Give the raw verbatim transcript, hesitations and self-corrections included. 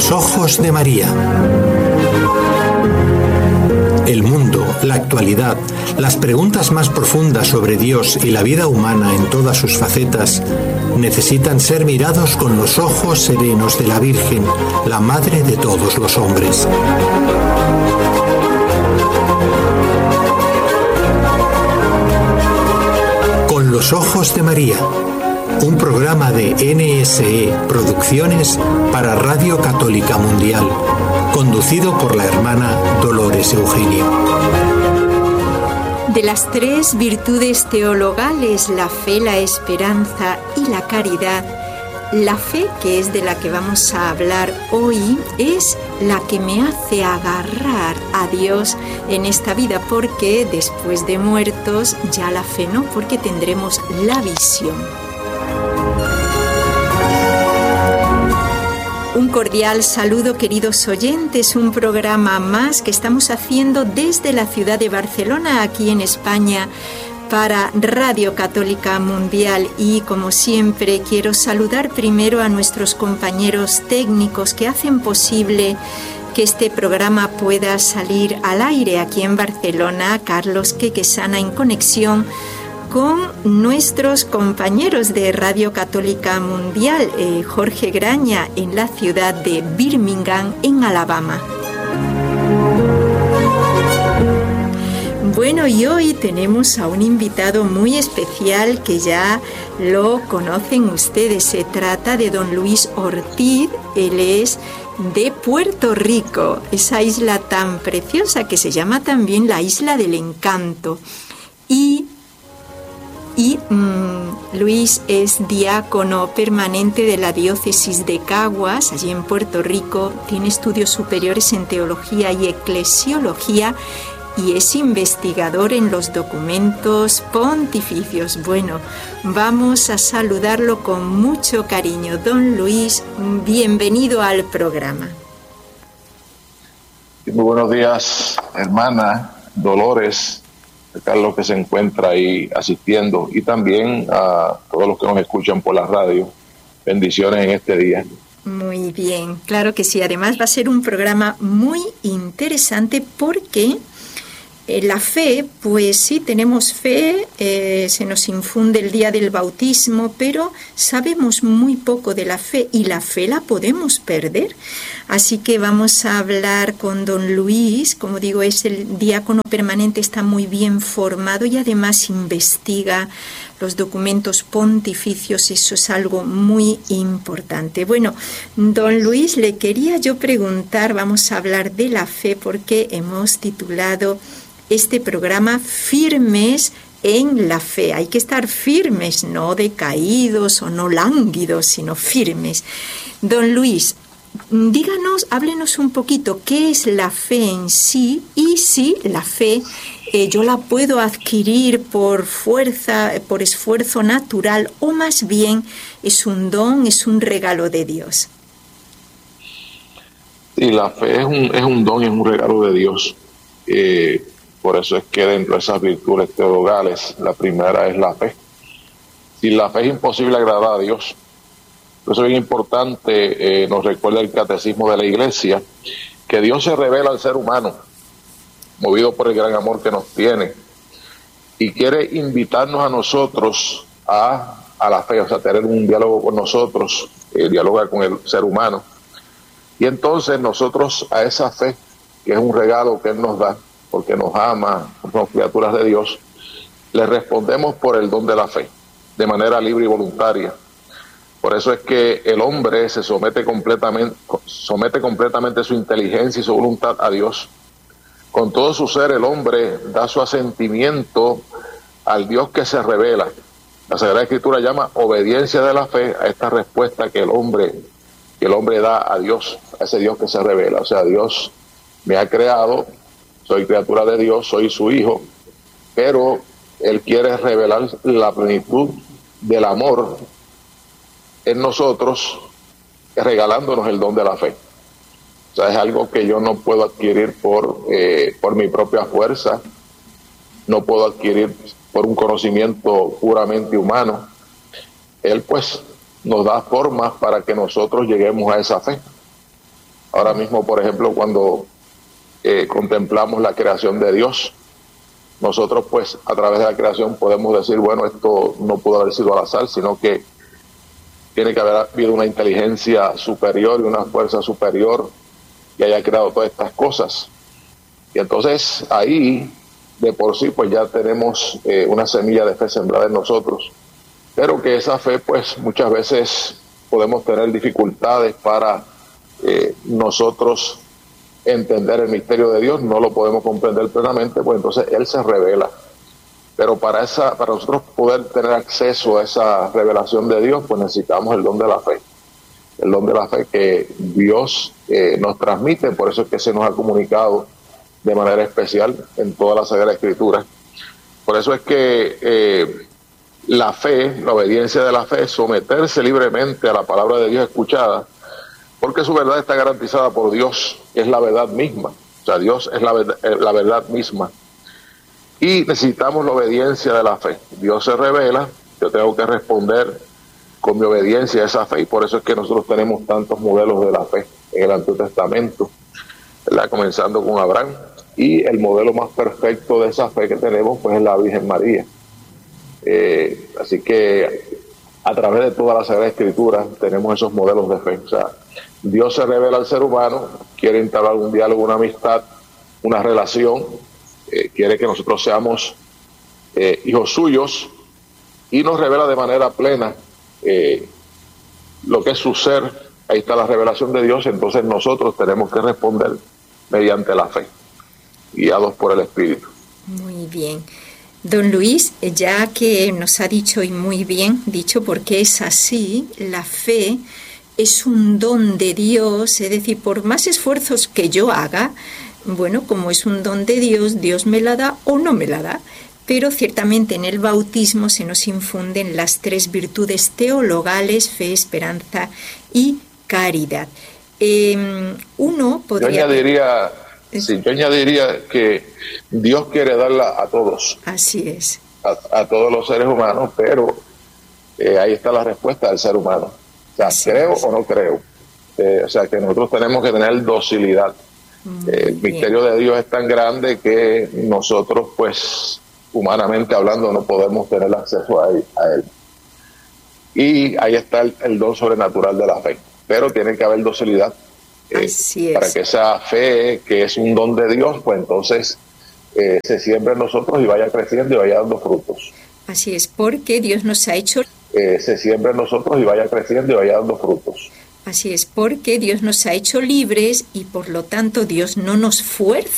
los ojos de María. El mundo, la actualidad, las preguntas más profundas sobre Dios y la vida humana en todas sus facetas necesitan ser mirados con los ojos serenos de la Virgen, la Madre de todos los hombres. Con los ojos de María, un programa de N S E Producciones para Radio Católica Mundial, conducido por la hermana Dolores Eugenio. De las tres virtudes teologales, la fe, la esperanza y la caridad, la fe, que es de la que vamos a hablar hoy, es la que me hace agarrar a Dios en esta vida, porque después de muertos ya la fe no, porque tendremos la visión. Un cordial saludo, queridos oyentes, un programa más que estamos haciendo desde la ciudad de Barcelona, aquí en España, para Radio Católica Mundial. Y como siempre quiero saludar primero a nuestros compañeros técnicos que hacen posible que este programa pueda salir al aire aquí en Barcelona, Carlos Quequesana en conexión con nuestros compañeros de Radio Católica Mundial, eh, Jorge Graña en la ciudad de Birmingham, en Alabama. Bueno, y hoy tenemos a un invitado muy especial que ya lo conocen ustedes. Se trata de don Luis Ortiz. Él es de Puerto Rico, esa isla tan preciosa que se llama también la Isla del Encanto. Y Y mmm, Luis es diácono permanente de la diócesis de Caguas, allí en Puerto Rico. Tiene estudios superiores en teología y eclesiología y es investigador en los documentos pontificios. Bueno, vamos a saludarlo con mucho cariño. Don Luis, bienvenido al programa. Muy buenos días, hermana Dolores, Carlos, que se encuentra ahí asistiendo, y también a todos los que nos escuchan por la radio. Bendiciones en este día. Muy bien, claro que sí. Además va a ser un programa muy interesante porque eh, la fe, pues sí, tenemos fe, eh, se nos infunde el día del bautismo, pero sabemos muy poco de la fe y la fe la podemos perder. Así que vamos a hablar con don Luis. Como digo, es el diácono permanente, está muy bien formado y además investiga los documentos pontificios. Eso es algo muy importante. Bueno, don Luis, le quería yo preguntar, vamos a hablar de la fe porque hemos titulado este programa Firmes en la fe. Hay que estar firmes, no decaídos o no lánguidos, sino firmes. Don Luis, díganos, háblenos un poquito qué es la fe en sí y si la fe eh, yo la puedo adquirir por fuerza, por esfuerzo natural, o más bien es un don, es un regalo de Dios. Sí, la fe es un, es un don y es un regalo de Dios. Eh, por eso es que dentro de esas virtudes teologales, la primera es la fe. Sin la fe es imposible agradar a Dios. Por eso es bien importante, eh, nos recuerda el Catecismo de la Iglesia, que Dios se revela al ser humano, movido por el gran amor que nos tiene, y quiere invitarnos a nosotros a, a la fe, o sea, tener un diálogo con nosotros, eh, dialogar con el ser humano. Y entonces nosotros a esa fe, que es un regalo que Él nos da, porque nos ama, somos criaturas de Dios, le respondemos por el don de la fe, de manera libre y voluntaria. Por eso es que el hombre se somete completamente, somete completamente su inteligencia y su voluntad a Dios. Con todo su ser, el hombre da su asentimiento al Dios que se revela. La Sagrada Escritura llama obediencia de la fe a esta respuesta que el hombre, que el hombre da a Dios, a ese Dios que se revela. O sea, Dios me ha creado, soy criatura de Dios, soy su hijo, pero Él quiere revelar la plenitud del amor en nosotros, regalándonos el don de la fe. O sea, es algo que yo no puedo adquirir por, eh, por mi propia fuerza, no puedo adquirir por un conocimiento puramente humano. Él pues nos da formas para que nosotros lleguemos a esa fe. Ahora mismo, por ejemplo, cuando eh, contemplamos la creación de Dios, nosotros pues a través de la creación podemos decir, bueno, esto no pudo haber sido al azar, sino que tiene que haber habido una inteligencia superior y una fuerza superior que haya creado todas estas cosas. Y entonces ahí, de por sí, pues ya tenemos eh, una semilla de fe sembrada en nosotros, pero que esa fe pues muchas veces podemos tener dificultades para eh, nosotros entender el misterio de Dios, no lo podemos comprender plenamente, pues entonces Él se revela. Pero para esa, para nosotros poder tener acceso a esa revelación de Dios, pues necesitamos el don de la fe. El don de la fe que Dios eh, nos transmite, por eso es que se nos ha comunicado de manera especial en toda la Sagrada Escritura. Por eso es que eh, la fe, la obediencia de la fe, es someterse libremente a la palabra de Dios escuchada, porque su verdad está garantizada por Dios, que es la verdad misma. O sea, Dios es la verdad, la verdad misma. Y necesitamos la obediencia de la fe. Dios se revela, yo tengo que responder con mi obediencia a esa fe, y por eso es que nosotros tenemos tantos modelos de la fe en el Antiguo Testamento, ¿verdad? Comenzando con Abraham, y el modelo más perfecto de esa fe que tenemos pues es la Virgen María. Eh, así que a través de toda la Sagrada Escritura tenemos esos modelos de fe. O sea, Dios se revela al ser humano, quiere entablar un diálogo, una amistad, una relación, eh, quiere que nosotros seamos eh, hijos suyos, y nos revela de manera plena eh, lo que es su ser. Ahí está la revelación de Dios. Entonces nosotros tenemos que responder mediante la fe, guiados por el Espíritu. Muy bien. Don Luis, ya que nos ha dicho, y muy bien dicho, porque es así, la fe es un don de Dios, es decir, por más esfuerzos que yo haga, bueno, como es un don de Dios, Dios me la da o no me la da. Pero ciertamente en el bautismo se nos infunden las tres virtudes teologales, fe, esperanza y caridad. Eh, uno podría... Yo añadiría, sí, yo añadiría que Dios quiere darla a todos. Así es. A, a todos los seres humanos, pero eh, ahí está la respuesta del ser humano. O sea, Así creo es. o no creo. Eh, o sea, que nosotros tenemos que tener docilidad. Eh, el misterio de Dios es tan grande que nosotros, pues, humanamente hablando, no podemos tener acceso a él. A él. Y ahí está el, el don sobrenatural de la fe. Pero tiene que haber docilidad. Eh, Así es. Para que esa fe, que es un don de Dios, pues entonces eh, se siembre en nosotros y vaya creciendo y vaya dando frutos. Así es, porque Dios nos ha hecho... Eh, se siembre en nosotros y vaya creciendo y vaya dando frutos. Así es, porque Dios nos ha hecho libres y por lo tanto Dios no nos fuerza